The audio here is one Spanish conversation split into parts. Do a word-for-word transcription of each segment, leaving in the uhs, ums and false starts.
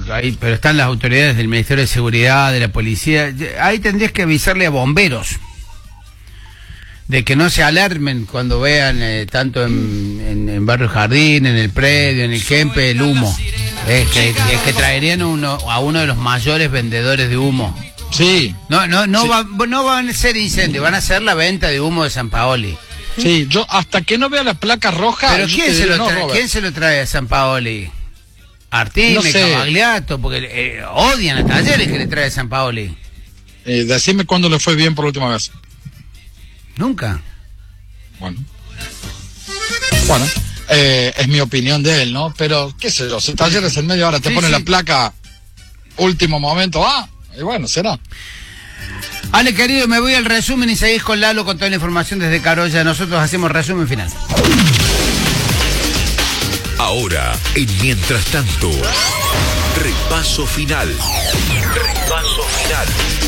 ahí, pero están las autoridades del Ministerio de Seguridad, de la policía. Ahí tendrías que avisarle a bomberos de que no se alarmen cuando vean eh, tanto en, en, en Barrio Jardín, en el predio, en el Kempe, el humo. Es que, es que traerían uno, a uno de los mayores vendedores de humo. Sí. No, no, no, sí. Va, no van a ser incendios, van a ser la venta de humo de San Paoli. Sí, yo hasta que no vea la placa roja. ¿Pero quién se, lo no, trae, quién se lo trae a San Paoli? Artime, no sé. Cavagliato, porque eh, odian a Talleres que le trae a San Paoli. Eh, decime cuándo le fue bien por última vez. Nunca. Bueno. Bueno, eh, es mi opinión de él, ¿no? Pero, qué sé yo, si Talleres en media hora te sí, pone sí. la placa último momento, ah, y bueno, será. Ale, querido, me voy al resumen y seguís con Lalo con toda la información desde Carolla. Nosotros hacemos resumen final. Ahora, en Mientras Tanto, repaso final. Repaso final.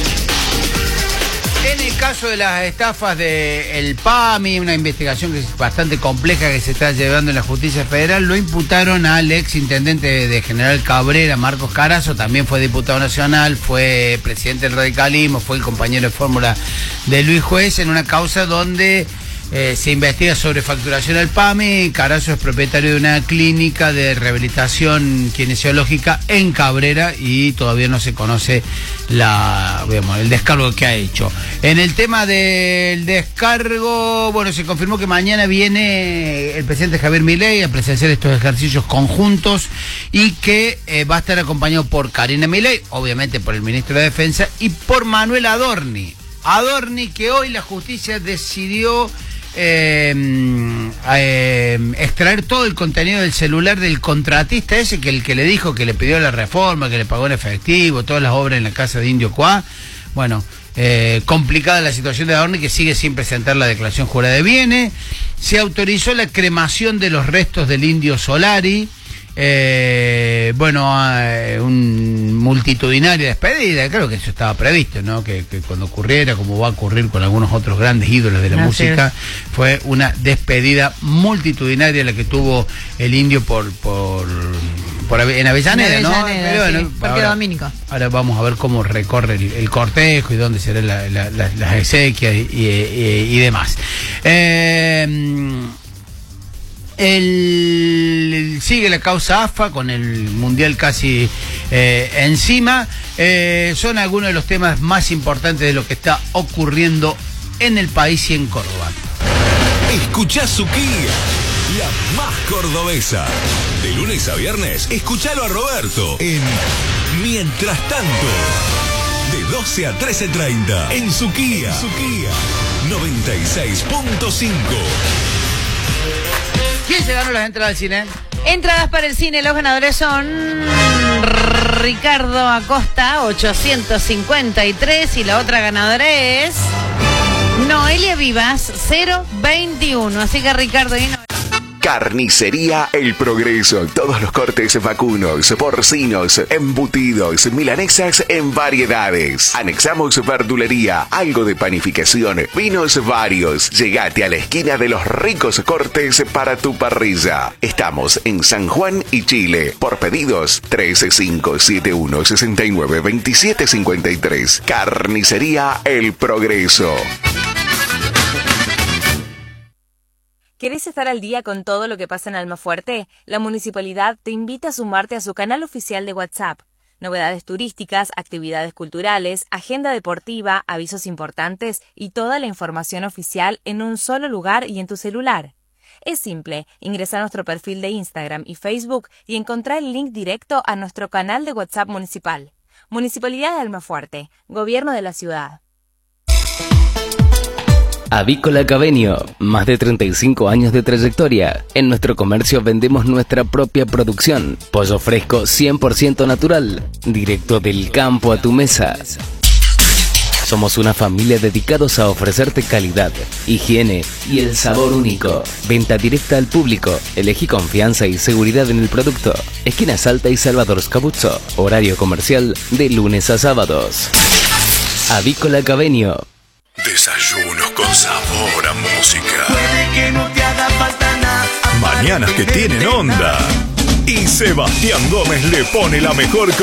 En el caso de las estafas del P A M I, una investigación que es bastante compleja que se está llevando en la justicia federal, lo imputaron al ex intendente de General Cabrera, Marcos Carazo, también fue diputado nacional, fue presidente del radicalismo, fue el compañero de fórmula de Luis Juez, en una causa donde eh, se investiga sobre facturación al P A M I. Carazo es propietario de una clínica de rehabilitación kinesiológica en Cabrera y todavía no se conoce la, digamos, el descargo que ha hecho. En el tema del descargo, bueno, se confirmó que mañana viene el presidente Javier Milei a presenciar estos ejercicios conjuntos y que eh, va a estar acompañado por Karina Milei, obviamente por el ministro de Defensa, y por Manuel Adorni. Adorni, que hoy la justicia decidió Eh, eh, extraer todo el contenido del celular del contratista ese, que el que le dijo que le pidió la reforma, que le pagó en efectivo, todas las obras en la casa de Indio Cuá. Bueno, eh, complicada la situación de Adorni, que sigue sin presentar la declaración jurada de bienes. Se autorizó la cremación de los restos del Indio Solari. Eh, bueno, eh, un multitudinaria despedida, creo que eso estaba previsto, ¿no? Que, que cuando ocurriera, como va a ocurrir con algunos otros grandes ídolos de la Así música, es. Fue una despedida multitudinaria la que tuvo el Indio por por, por en Avellaneda, en Avellaneda, ¿no? Pero, sí, bueno, Parque ahora, Domínico. Ahora vamos a ver cómo recorre el, el cortejo y dónde serán la, la, la, las exequias y, y, y demás. Eh, El, sigue la causa A F A con el mundial casi eh, encima. Eh, son algunos de los temas más importantes de lo que está ocurriendo en el país y en Córdoba. Escuchá su Kia, la más cordobesa. De lunes a viernes, escuchalo a Roberto en Mientras Tanto. De doce a trece treinta en su Kia, en su Kia noventa y seis punto cinco. ¿Quién se ganó las entradas al cine? Entradas para el cine, los ganadores son Ricardo Acosta, ochocientos cincuenta y tres, y la otra ganadora es Noelia Vivas, cero veintiuno. Así que Ricardo y Noelia. Carnicería El Progreso. Todos los cortes vacunos, porcinos, embutidos, milanesas en variedades. Anexamos verdulería, algo de panificación, vinos varios. Llegate a la esquina de los ricos cortes para tu parrilla. Estamos en San Juan y Chile. Por pedidos, tres cinco siete uno, seis nueve dos siete cinco tres. Carnicería El Progreso. ¿Querés estar al día con todo lo que pasa en Almafuerte? La municipalidad te invita a sumarte a su canal oficial de WhatsApp. Novedades turísticas, actividades culturales, agenda deportiva, avisos importantes y toda la información oficial en un solo lugar y en tu celular. Es simple, ingresa a nuestro perfil de Instagram y Facebook y encontrá el link directo a nuestro canal de WhatsApp municipal. Municipalidad de Almafuerte, Gobierno de la Ciudad. Avícola Cabenio, más de treinta y cinco años de trayectoria. En nuestro comercio vendemos nuestra propia producción. Pollo fresco cien por ciento natural, directo del campo a tu mesa. Somos una familia dedicados a ofrecerte calidad, higiene y el sabor único. Venta directa al público. Elegí confianza y seguridad en el producto. Esquina Salta y Salvador Scabuzzo. Horario comercial de lunes a sábados. Avícola Cabenio. Desayunos con sabor a música. Puede que no te haga falta nada. Mañanas que tienen onda. Y Sebastián Gómez le pone la mejor